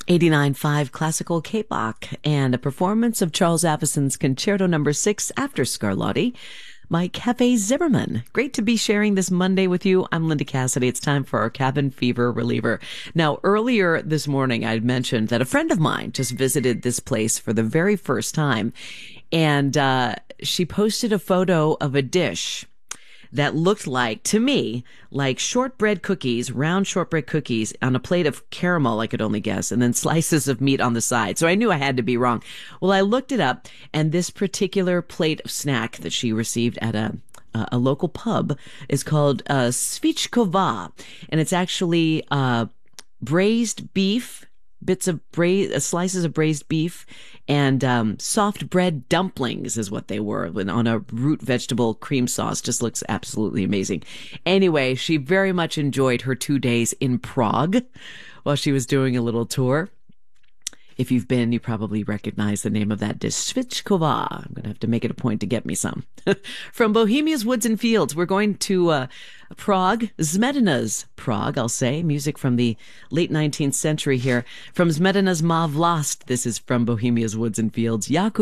89.5 Classical K-Bach and a performance of Charles Avison's Concerto No. 6 after Scarlatti by Cafe Zimmerman. Great to be sharing this Monday with you. I'm Linda Cassidy. It's time for our cabin fever reliever. Now, earlier this morning, I had mentioned that a friend of mine just visited this place for the very first time, and she posted a photo of a dish that looked like, to me, like shortbread cookies, round shortbread cookies on a plate of caramel, I could only guess, and then slices of meat on the side. So I knew I had to be wrong. Well, I looked it up, and this particular plate of snack that she received at a local pub is called svichkova, and it's actually braised beef, slices of braised beef, and soft bread dumplings is what they were, on a root vegetable cream sauce. Just looks absolutely amazing. Anyway, she very much enjoyed her 2 days in Prague while she was doing a little tour. If you've been, you probably recognize the name of that dish, Svichkova. I'm going to have to make it a point to get me some. From Bohemia's Woods and Fields, we're going to Prague, Smetana's Prague, I'll say. Music from the late 19th century here. From Smetana's Ma Vlast, this is From Bohemia's Woods and Fields, Jakub